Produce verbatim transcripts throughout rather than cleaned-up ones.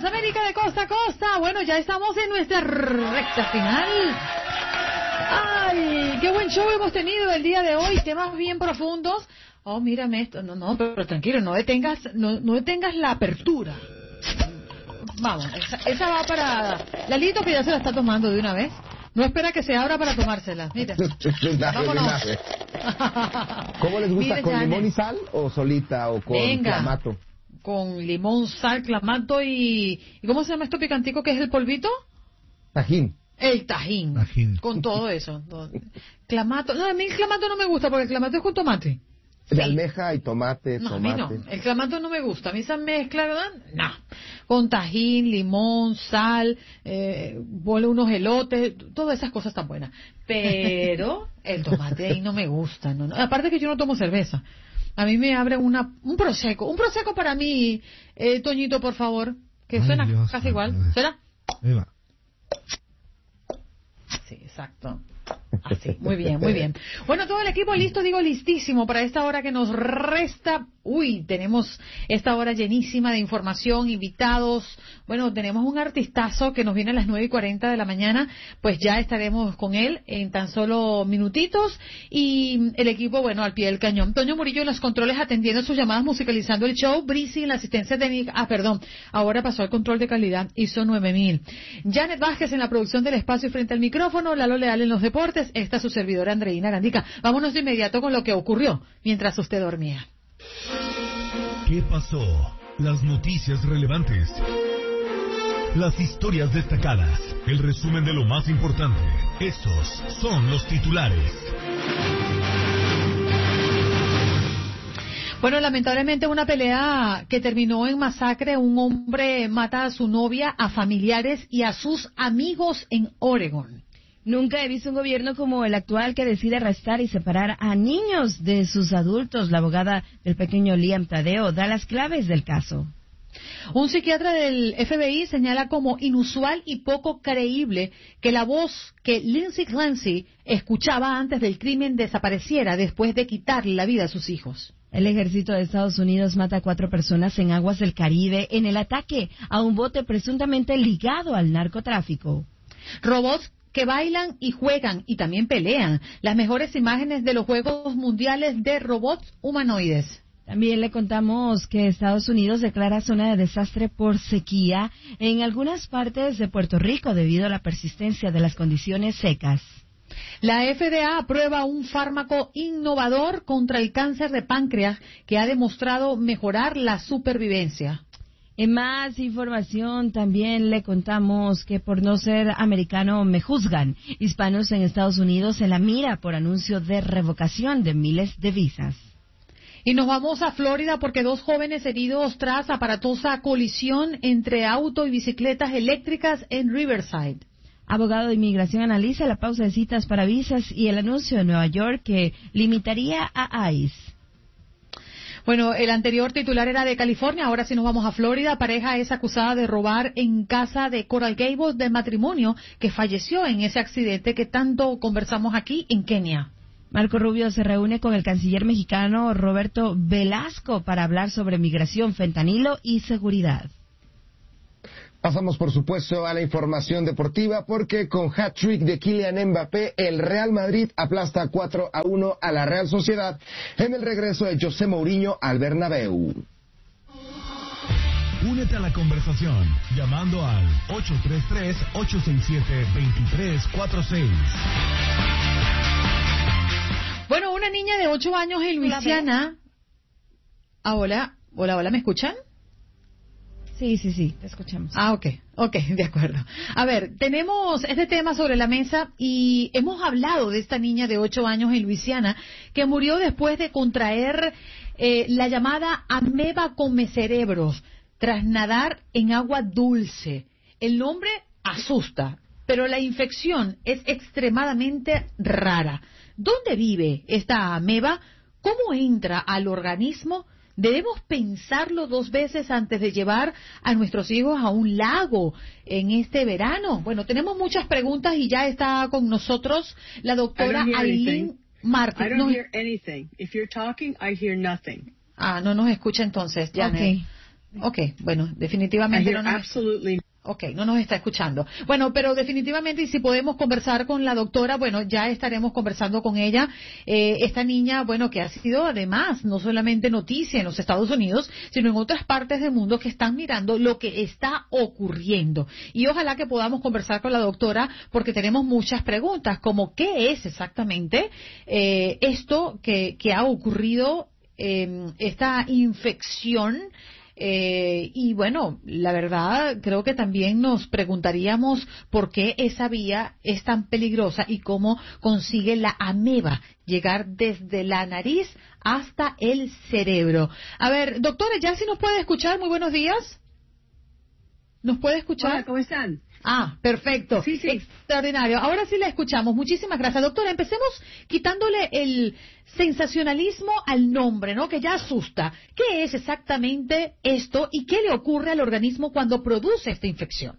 América de costa a costa. Bueno, ya estamos en nuestra recta final. Ay, qué buen show hemos tenido el día de hoy. Temas bien profundos. Oh, mírame esto. No, no, pero tranquilo, no detengas, no, no detengas la apertura. Vamos, esa, esa va para Lalito, que ya se la está tomando de una vez. No espera que se abra para tomársela. Mira. Vámonos. ¿Cómo les gusta? Mire, ¿con Janet. limón y sal o solita o con Venga. clamato? Con limón, sal, clamato y... ¿Y cómo se llama esto picantico que es el polvito? Tajín. El tajín. Tajín. Con todo eso. Todo. Clamato. No, a mí el clamato no me gusta porque el clamato es con tomate. De Sí. almeja y tomate, No, a mí tomate. no. El clamato no me gusta. A mí esa mezcla, ¿verdad? No. Con tajín, limón, sal, eh, ponle unos elotes, todas esas cosas están buenas. Pero el tomate ahí no me gusta. No, no. Aparte que yo no tomo cerveza. A mí me abre una, un prosecco. Un prosecco para mí, eh, Toñito, por favor. Que Ay, suena Dios, casi igual. Dios. ¿Será? Ahí va. Sí, exacto. Así, muy bien, muy bien. Bueno, todo el equipo listo, digo listísimo para esta hora que nos resta. Uy, tenemos esta hora llenísima de información, invitados. Bueno, tenemos un artistazo que nos viene a las nueve y cuarenta de la mañana, pues ya estaremos con él en tan solo minutitos. Y el equipo, bueno, al pie del cañón. Toño Murillo en los controles atendiendo sus llamadas, musicalizando el show. Brisi en la asistencia técnica. Ah, perdón, ahora pasó al control de calidad, hizo nueve mil. Janet Vázquez en la producción del espacio frente al micrófono. Lalo Leal en los deportes. Esta es su servidora Andreina Gandica. Vámonos de inmediato con lo que ocurrió mientras usted dormía. ¿Qué pasó? Las noticias relevantes. Las historias destacadas. El resumen de lo más importante. Estos son los titulares. Bueno, lamentablemente una pelea que terminó en masacre. Un hombre mata a su novia, a familiares y a sus amigos en Oregon. Nunca he visto un gobierno como el actual que decide arrestar y separar a niños de sus adultos. La abogada del pequeño Liam Tadeo da las claves del caso. Un psiquiatra del F B I señala como inusual y poco creíble que la voz que Lindsay Clancy escuchaba antes del crimen desapareciera después de quitarle la vida a sus hijos. El ejército de Estados Unidos mata a cuatro personas en aguas del Caribe en el ataque a un bote presuntamente ligado al narcotráfico. Robots que bailan y juegan y también pelean. Las mejores imágenes de los Juegos Mundiales de robots humanoides. También le contamos que Estados Unidos declara zona de desastre por sequía en algunas partes de Puerto Rico debido a la persistencia de las condiciones secas. La F D A aprueba un fármaco innovador contra el cáncer de páncreas que ha demostrado mejorar la supervivencia. En más información también le contamos que por no ser americano me juzgan. Hispanos en Estados Unidos en la mira por anuncio de revocación de miles de visas. Y nos vamos a Florida porque dos jóvenes heridos tras aparatosa colisión entre auto y bicicletas eléctricas en Riverside. Abogado de inmigración analiza la pausa de citas para visas y el anuncio de Nueva York que limitaría a ICE. Bueno, el anterior titular era de California, ahora sí nos vamos a Florida. Pareja es acusada de robar en casa de Coral Gables del matrimonio que falleció en ese accidente que tanto conversamos aquí en Kenia. Marco Rubio se reúne con el canciller mexicano Roberto Velasco para hablar sobre migración, fentanilo y seguridad. Pasamos, por supuesto, a la información deportiva porque con hat-trick de Kylian Mbappé, el Real Madrid aplasta cuatro a uno a la Real Sociedad en el regreso de José Mourinho al Bernabéu. Únete a la conversación llamando al ocho tres tres, ocho seis siete, dos tres cuatro seis. Bueno, una niña de ocho años en Luisiana. Ah, hola, hola, hola, ¿me escuchan? Sí, sí, sí, te escuchamos. Ah, ok, ok, de acuerdo. A ver, tenemos este tema sobre la mesa y hemos hablado de esta niña de ocho años en Luisiana que murió después de contraer eh, la llamada ameba comecerebros tras nadar en agua dulce. El nombre asusta, pero la infección es extremadamente rara. ¿Dónde vive esta ameba? ¿Cómo entra al organismo? ¿Debemos pensarlo dos veces antes de llevar a nuestros hijos a un lago en este verano? Bueno, tenemos muchas preguntas y ya está con nosotros la doctora Aileen Martin. I don't hear anything. If you're talking, I hear nothing. Ah, no nos escucha entonces, Janet. Okay. Ok, bueno, definitivamente no nos... Absolutely. Ok, no nos está escuchando. Bueno, pero definitivamente, y si podemos conversar con la doctora, bueno, ya estaremos conversando con ella. Eh, esta niña, bueno, que ha sido además no solamente noticia en los Estados Unidos, sino en otras partes del mundo que están mirando lo que está ocurriendo. Y ojalá que podamos conversar con la doctora porque tenemos muchas preguntas, como qué es exactamente eh, esto que, que ha ocurrido, eh, esta infección. Eh, y bueno, la verdad creo que también nos preguntaríamos por qué esa vía es tan peligrosa y cómo consigue la ameba llegar desde la nariz hasta el cerebro. A ver, doctora, ya si nos puede escuchar, muy buenos días. ¿Nos puede escuchar? Hola, ¿cómo están? Ah, perfecto. Sí, sí. Extraordinario. Ahora sí la escuchamos. Muchísimas gracias. Doctora, empecemos quitándole el sensacionalismo al nombre, ¿no? Que ya asusta. ¿Qué es exactamente esto y qué le ocurre al organismo cuando produce esta infección?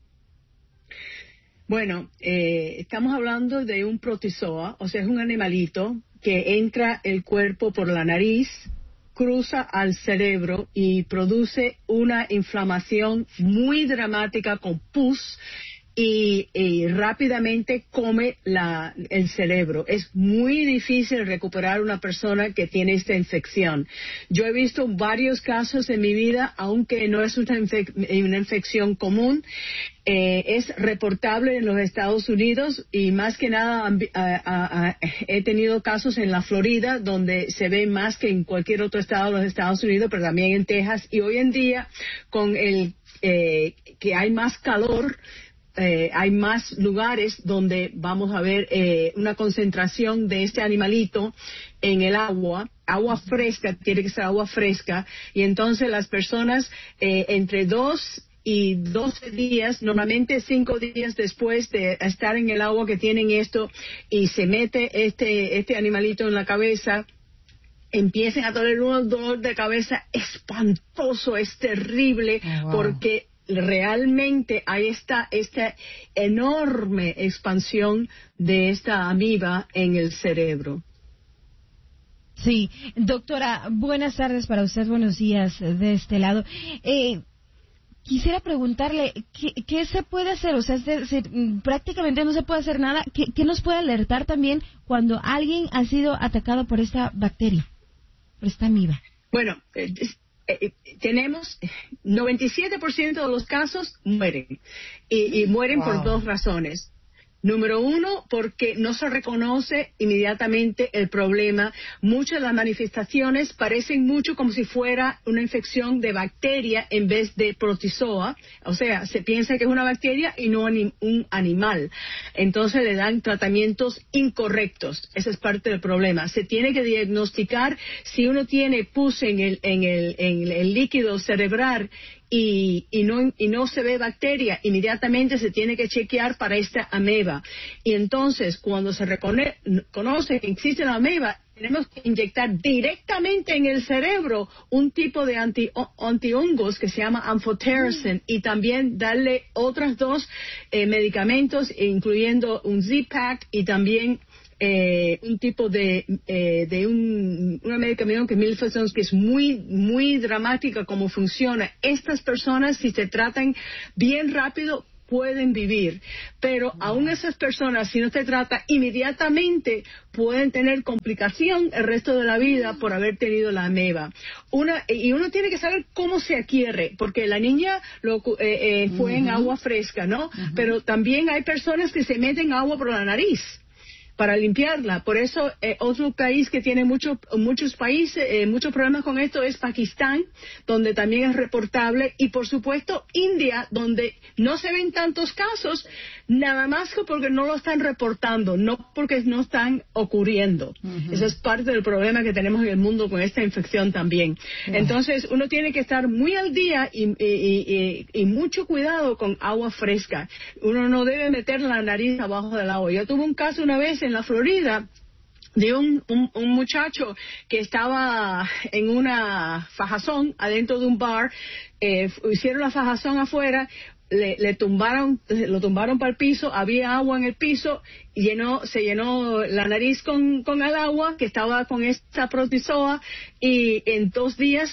Bueno, eh, estamos hablando de un protozoa, o sea, es un animalito que entra el cuerpo por la nariz, cruza al cerebro y produce una inflamación muy dramática con pus y, y rápidamente come la, el cerebro. Es muy difícil recuperar una persona que tiene esta infección. Yo he visto varios casos en mi vida, aunque no es una, infec una infección común. Eh, es reportable en los Estados Unidos y más que nada a, a, a, he tenido casos en la Florida donde se ve más que en cualquier otro estado de los Estados Unidos, pero también en Texas, y hoy en día con el eh, que hay más calor, eh, hay más lugares donde vamos a ver eh, una concentración de este animalito en el agua, agua fresca, tiene que ser agua fresca, y entonces las personas eh, entre dos y doce días, normalmente cinco días después de estar en el agua que tienen esto y se mete este este animalito en la cabeza, empiecen a tener un dolor de cabeza espantoso, es terrible, oh, wow. Porque realmente hay esta, esta enorme expansión de esta amiba en el cerebro. Sí, doctora, buenas tardes para usted, buenos días de este lado. Eh, Quisiera preguntarle, ¿qué, ¿qué se puede hacer? O sea, se, se, prácticamente no se puede hacer nada. ¿Qué, ¿Qué nos puede alertar también cuando alguien ha sido atacado por esta bacteria, por esta amiba? Bueno, eh, eh, tenemos noventa y siete por ciento de los casos mueren. Y, y mueren wow. por dos razones. Número uno, porque no se reconoce inmediatamente el problema. Muchas de las manifestaciones parecen mucho como si fuera una infección de bacteria en vez de protozoa. O sea, se piensa que es una bacteria y no un animal. Entonces le dan tratamientos incorrectos. Esa es parte del problema. Se tiene que diagnosticar si uno tiene pus en el, en el, en el líquido cerebral Y, y, no, y no se ve bacteria, inmediatamente se tiene que chequear para esta ameba. Y entonces, cuando se reconoce que existe la ameba, tenemos que inyectar directamente en el cerebro un tipo de anti, antihongos que se llama amphotericin mm. y también darle otros dos eh, medicamentos, incluyendo un Z-Pak y también Eh, un tipo de, eh, de un, una medicación que milfacons que es muy, muy dramática como funciona. Estas personas, si se tratan bien rápido, pueden vivir, pero aún esas personas, si no se trata inmediatamente, pueden tener complicación el resto de la vida por haber tenido la ameba. Una, y uno tiene que saber cómo se adquiere, porque la niña lo, eh, eh, fue uh-huh. en agua fresca, ¿no? Uh-huh. Pero también hay personas que se meten agua por la nariz para limpiarla. Por eso, eh, otro país que tiene mucho, muchos países, eh, muchos problemas con esto es Pakistán, donde también es reportable, y por supuesto India, donde no se ven tantos casos, nada más que porque no lo están reportando, no porque no están ocurriendo. Uh-huh. Eso es parte del problema que tenemos en el mundo con esta infección también. Uh-huh. Entonces, uno tiene que estar muy al día y, y, y, y mucho cuidado con agua fresca. Uno no debe meter la nariz abajo del agua. Yo tuve un caso una vez en la Florida de un, un, un muchacho que estaba en una fajazón adentro de un bar, eh, hicieron la fajazón afuera, le, le tumbaron, lo tumbaron para el piso, había agua en el piso, llenó, se llenó la nariz con, con el agua que estaba con esta protozoa, y en dos días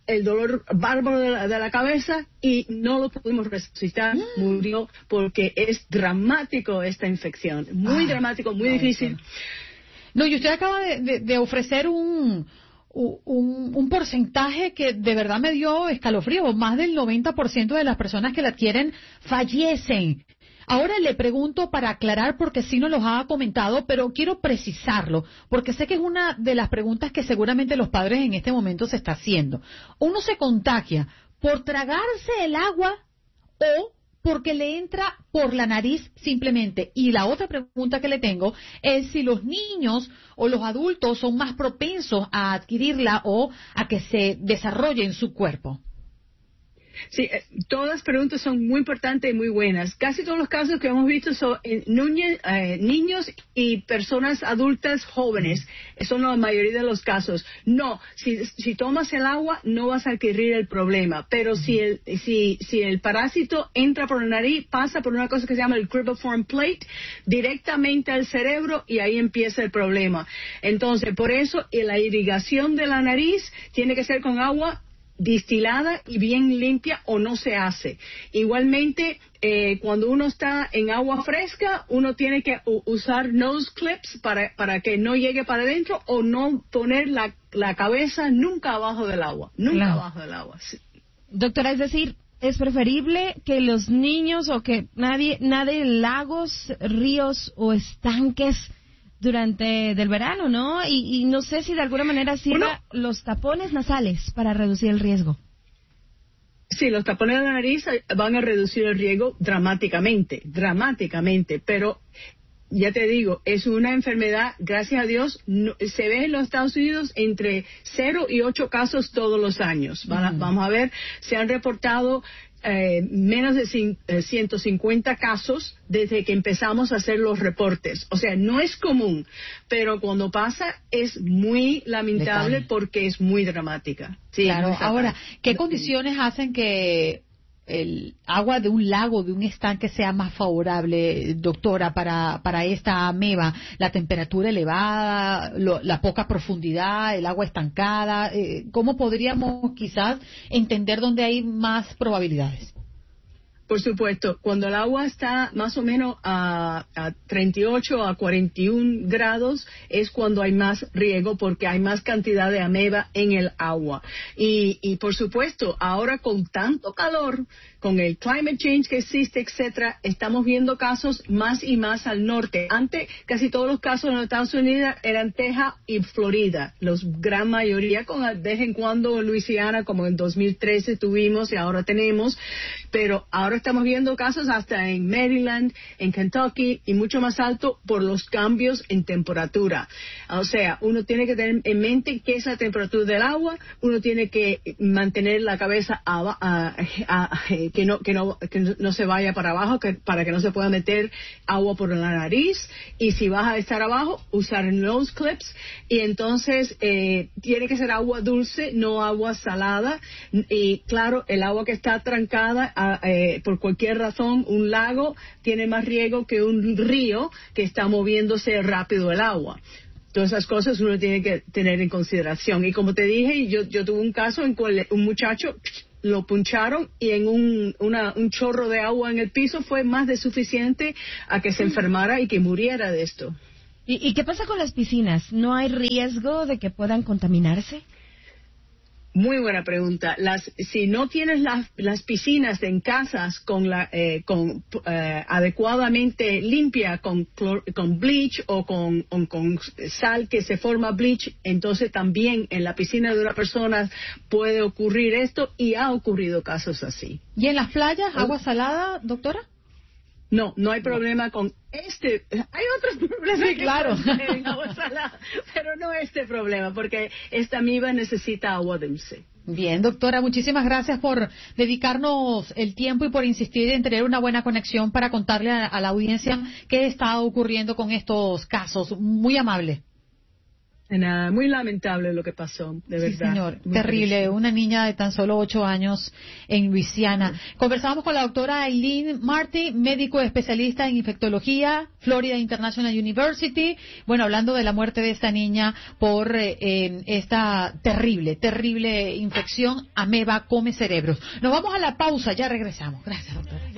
el dolor bárbaro de la, de la cabeza y no lo pudimos resucitar, mm. murió porque es dramático esta infección, muy ah, dramático, muy no, difícil. No, y usted acaba de, de, de ofrecer un, un, un porcentaje que de verdad me dio escalofrío. Más del noventa por ciento de las personas que la adquieren fallecen. Ahora le pregunto para aclarar, porque sí nos los ha comentado, pero quiero precisarlo, porque sé que es una de las preguntas que seguramente los padres en este momento se está haciendo. ¿Uno se contagia por tragarse el agua o porque le entra por la nariz simplemente? Y la otra pregunta que le tengo es si los niños o los adultos son más propensos a adquirirla o a que se desarrolle en su cuerpo. Sí, eh, todas las preguntas son muy importantes y muy buenas. Casi todos los casos que hemos visto son eh, niños, eh, niños y personas adultas jóvenes. Son la mayoría de los casos. No, si, si tomas el agua no vas a adquirir el problema, pero si el, si, si el parásito entra por la nariz, pasa por una cosa que se llama el cribriform plate, directamente al cerebro y ahí empieza el problema. Entonces, por eso la irrigación de la nariz tiene que ser con agua distilada y bien limpia o no se hace. Igualmente, eh, cuando uno está en agua fresca, uno tiene que usar nose clips para, para que no llegue para adentro o no poner la, la cabeza nunca abajo del agua, nunca claro. abajo del agua. Sí. Doctora, es decir, es preferible que los niños o que nadie, nadie en lagos, ríos o estanques durante del verano, ¿no? Y, y no sé si de alguna manera sirva bueno, los tapones nasales para reducir el riesgo. Sí, los tapones de la nariz van a reducir el riesgo dramáticamente, dramáticamente, pero ya te digo, es una enfermedad, gracias a Dios, no, se ve en los Estados Unidos entre cero y ocho casos todos los años. Van, mm. Vamos a ver, se han reportado Eh, menos de cin, eh, ciento cincuenta casos desde que empezamos a hacer los reportes. O sea, no es común, pero cuando pasa es muy lamentable Letal. Porque es muy dramática. Sí, claro. Ahora, ¿qué condiciones hacen que el agua de un lago, de un estanque sea más favorable, doctora, para, para esta ameba? La temperatura elevada, lo, la poca profundidad, el agua estancada. Eh, ¿Cómo podríamos quizás entender dónde hay más probabilidades? Por supuesto, cuando el agua está más o menos a, a treinta y ocho a cuarenta y uno grados es cuando hay más riesgo porque hay más cantidad de ameba en el agua. Y, y por supuesto, ahora con tanto calor, con el climate change que existe, etcétera, estamos viendo casos más y más al norte. Antes, casi todos los casos en los Estados Unidos eran Texas y Florida, los gran mayoría, con de vez en cuando Luisiana, como en dos mil trece tuvimos y ahora tenemos, pero ahora estamos viendo casos hasta en Maryland, en Kentucky y mucho más alto por los cambios en temperatura. O sea, uno tiene que tener en mente qué es la temperatura del agua, uno tiene que mantener la cabeza a, a, a, a, que, no, que, no, que no se vaya para abajo, que, para que no se pueda meter agua por la nariz, y si vas a estar abajo, usar nose clips, y entonces eh, tiene que ser agua dulce, no agua salada, y claro, el agua que está trancada a, eh, por cualquier razón, un lago tiene más riesgo que un río que está moviéndose rápido el agua. Todas esas cosas uno tiene que tener en consideración. Y como te dije, yo, yo tuve un caso en cual un muchacho lo puncharon y en un, una, un chorro de agua en el piso fue más de suficiente a que se enfermara y que muriera de esto. ¿Y, y qué pasa con las piscinas? ¿No hay riesgo de que puedan contaminarse? Muy buena pregunta. Las, si no tienes las, las piscinas en casas con la, eh, con, eh, adecuadamente limpia con, clor, con bleach o con, o con sal que se forma bleach, entonces también en la piscina de una persona puede ocurrir esto y ha ocurrido casos así. ¿Y en las playas, agua salada, doctora? No, no hay problema con este. Hay otros problemas. Sí, claro. En agua salada, pero no este problema, porque esta amiba necesita agua dulce. Bien, doctora, muchísimas gracias por dedicarnos el tiempo y por insistir en tener una buena conexión para contarle a, a la audiencia qué está ocurriendo con estos casos. Muy amable. Nada, muy lamentable lo que pasó, de verdad. Sí, señor, muy terrible. triste. Una niña de tan solo ocho años en Luisiana. Conversamos con la doctora Eileen Marty, médico especialista en infectología, Florida International University. Bueno, hablando de la muerte de esta niña por eh, eh, esta terrible, terrible infección ameba come cerebros. Nos vamos a la pausa, ya regresamos. Gracias, doctora.